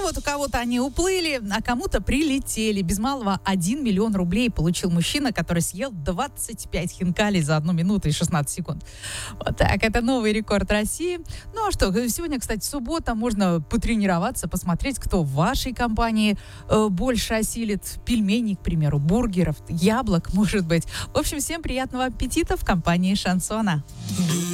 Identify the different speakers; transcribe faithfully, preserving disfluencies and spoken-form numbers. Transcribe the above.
Speaker 1: вот у кого-то они уплыли, а кому-то прилетели. Без малого один миллион рублей получил мужчина, который съел двадцать пять хинкалей за одну минуту и шестнадцать секунд. Вот так, это новый рекорд России. Ну а что, сегодня, кстати, суббота, можно потренироваться, посмотреть, кто в вашей компании э, больше осилит пельменей, к примеру, бургеров, яблок, может быть. В общем, всем приятного аппетита в компании Шансона.